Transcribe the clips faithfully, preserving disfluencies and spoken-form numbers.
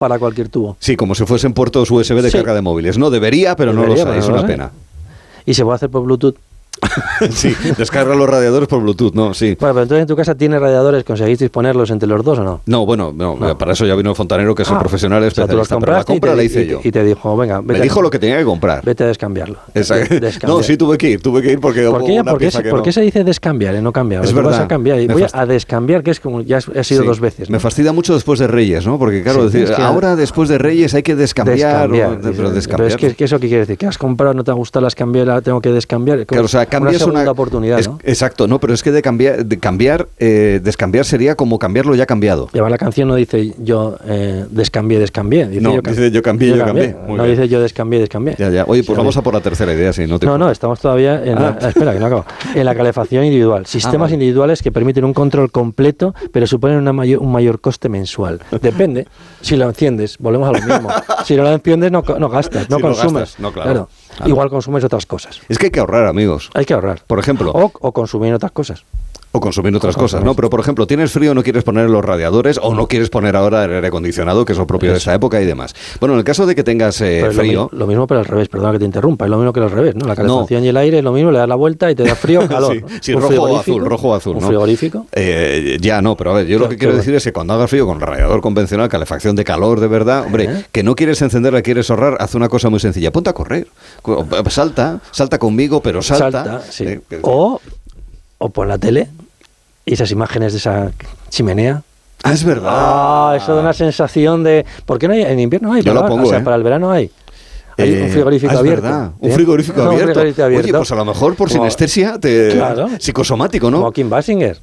para cualquier tubo. Sí, como si fuesen puertos U S B de sí. carga de móviles. No debería, pero debería, no los hay, es no una pena. Y se puede hacer por Bluetooth. Sí, descarga los radiadores por Bluetooth, ¿no? Sí. Bueno, pero entonces en tu casa tienes radiadores, ¿conseguisteis ponerlos entre los dos o no? No, bueno, no, no. Para eso ya vino el fontanero, que es ah, el profesional especialista, o sea, pero la compra la hice y te, yo. Y te dijo, venga, vete. Me dijo a, lo que tenía que comprar. Vete a descambiarlo. Exacto. No, sí, tuve que ir, tuve que ir porque ¿Por qué, una ¿por qué, pieza se, que ¿por no. qué se dice descambiar y no cambiar? Es verdad. Vas a cambiar y voy a descambiar, que es como ya ha sido sí. dos veces, ¿no? Me fastidia mucho después de Reyes, ¿no? Porque claro, sí, decir, es que ahora después de Reyes hay que descambiar. Descambiar. O, pero descambiar. Pero es que, que eso qué quiere decir, que has comprado, no te ha gustado las cambiar, tengo que descambiar. Claro, o sea, cambias una segunda una oportunidad, es, ¿no? Exacto, no, pero es que de cambiar, de cambiar eh, descambiar sería como cambiarlo ya cambiado. Y la canción no dice yo eh, descambié, descambié. Dice no, yo, dice yo cambié, yo, yo cambié. cambié. No bien. Dice yo descambié, descambié. Ya, ya. Oye, pues sí, vamos a por la tercera idea, si no te... No, no, estamos todavía en ah. la... Espera, que no acabo. En la calefacción individual. Sistemas ah, vale. individuales que permiten un control completo, pero suponen una mayor, un mayor coste mensual. Depende. Si lo enciendes, volvemos a lo mismo. Si no lo enciendes, no, no gastas, no sí, consumes. No gastas. No, claro. Claro. Claro. Igual consumes otras cosas. Es que hay que ahorrar, amigos. Hay que ahorrar. Por ejemplo. O, o consumir otras cosas. O consumir otras cosas, ¿no? Pero, por ejemplo, tienes frío, no quieres poner los radiadores o no quieres poner ahora el aire acondicionado, que es lo propio Eso. de esa época y demás. Bueno, en el caso de que tengas eh, frío... Lo, lo mismo, pero al revés, perdona que te interrumpa, es lo mismo que al revés, ¿no? La calefacción no. y el aire es lo mismo, le das la vuelta y te da frío o calor. Sí, sí rojo o azul, rojo o azul, ¿no? ¿Un frigorífico? Eh, ya no, pero a ver, yo claro, lo que quiero decir es que cuando haga frío con radiador convencional, calefacción de calor de verdad, hombre, ¿Eh? que no quieres encenderla, quieres ahorrar, haz una cosa muy sencilla, ponte a correr, salta, salta conmigo, pero salta. Salta, sí. Eh, o, o pon la tele... Y esas imágenes de esa chimenea. Ah, es verdad. Ah, eso da una sensación de... ¿Por qué no hay? En invierno hay. Yo lo pongo, o sea, ¿eh? para el verano hay. Hay eh, un frigorífico ah, es abierto. Verdad. Un frigorífico, no, abierto. un frigorífico abierto. Oye, pues a lo mejor por Como, sinestesia, te, claro. psicosomático, ¿no? Como Kim Basinger.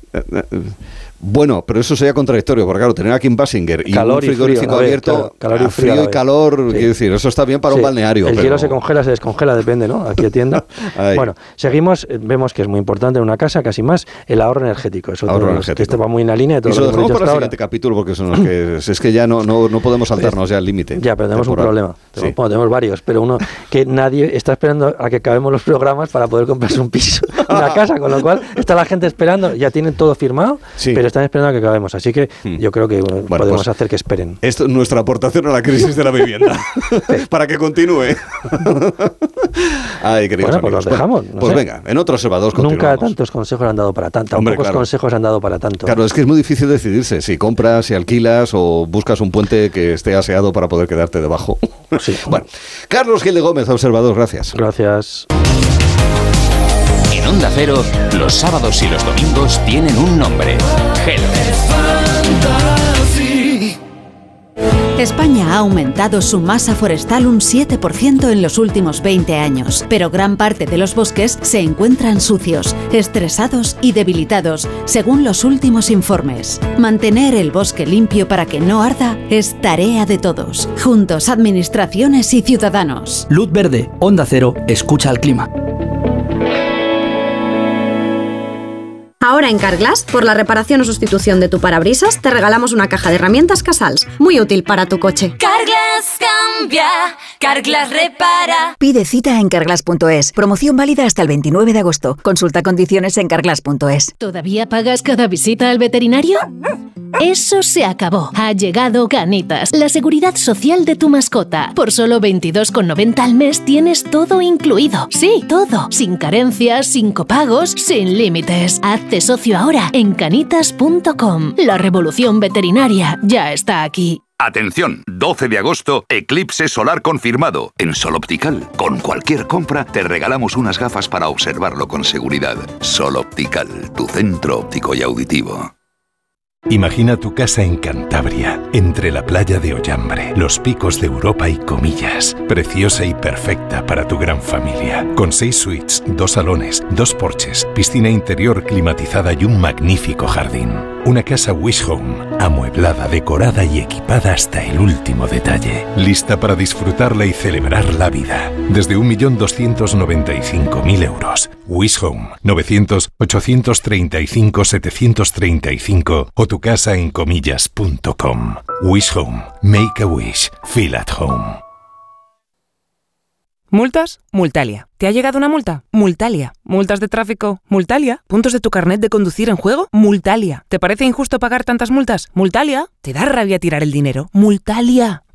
Bueno, pero eso sería contradictorio, porque claro, tener a Kim Basinger y calor un frigorífico y frío, abierto, ver, claro, calor y frío, frío y calor, sí. quiero decir, eso está bien para sí. un balneario. El pero... hielo se congela, se descongela, depende, ¿no? Aquí atienda. Bueno, seguimos, vemos que es muy importante en una casa, casi más, el ahorro energético. Eso ahorro todo, energético. Que esto va muy en la línea de todo y eso lo que hemos dicho dicho hasta ahora. Para el siguiente capítulo, porque son los que, es que ya no, no, no podemos saltarnos ya el límite. Ya, pero tenemos temporal. un problema. Sí. Bueno, tenemos varios, pero uno que nadie está esperando a que acabemos los programas para poder comprarse un piso, una casa, con lo cual está la gente esperando, ya tienen todo firmado, sí. pero están esperando a que acabemos. Así que hmm. yo creo que bueno, podemos pues hacer que esperen. Esto es nuestra aportación a la crisis de la vivienda. Para que continúe. Ay, queridos bueno, pues amigos. los dejamos. No pues sé. venga, en otro Observador continuamos. Nunca tantos consejos han dado para tanto. Hombre, pocos claro. consejos han dado para tanto. Claro, es que es muy difícil decidirse si compras, si alquilas o buscas un puente que esté aseado para poder quedarte debajo. Sí. Bueno, Carlos Gil de Gómez, Observador, gracias. Gracias. En Onda Cero, los sábados y los domingos tienen un nombre: Hello. España ha aumentado su masa forestal un siete por ciento en los últimos veinte años, pero gran parte de los bosques se encuentran sucios, estresados y debilitados, según los últimos informes. Mantener el bosque limpio para que no arda es tarea de todos, juntos administraciones y ciudadanos. Luz verde, Onda Cero, escucha al clima. Ahora en Carglass, por la reparación o sustitución de tu parabrisas, te regalamos una caja de herramientas Casals, muy útil para tu coche. Carglass cambia, Carglass repara. Pide cita en carglass punto es. Promoción válida hasta el veintinueve de agosto. Consulta condiciones en carglass punto es. ¿Todavía pagas cada visita al veterinario? Eso se acabó. Ha llegado Canitas, la seguridad social de tu mascota. Por solo veintidós con noventa al mes tienes todo incluido. Sí, todo. Sin carencias, sin copagos, sin límites. Hazte socio ahora en canitas punto com. La revolución veterinaria ya está aquí. Atención, doce de agosto, eclipse solar confirmado. En Sol Optical, con cualquier compra, te regalamos unas gafas para observarlo con seguridad. Sol Optical, tu centro óptico y auditivo. Imagina tu casa en Cantabria, entre la playa de Ollambre, los picos de Europa y Comillas. Preciosa y perfecta para tu gran familia. Con seis suites, dos salones, dos porches, piscina interior climatizada y un magnífico jardín. Una casa Wish Home, amueblada, decorada y equipada hasta el último detalle. Lista para disfrutarla y celebrar la vida. Desde un millón doscientos noventa y cinco mil euros. Wish Home, novecientos, ochocientos treinta y cinco, setecientos treinta y cinco o tu casa en comillas punto com. Wish Home. Make a wish. Feel at home. ¿Multas? Multalia. ¿Te ha llegado una multa? Multalia. ¿Multas de tráfico? Multalia. ¿Puntos de tu carnet de conducir en juego? Multalia. ¿Te parece injusto pagar tantas multas? Multalia. ¿Te da rabia tirar el dinero? Multalia.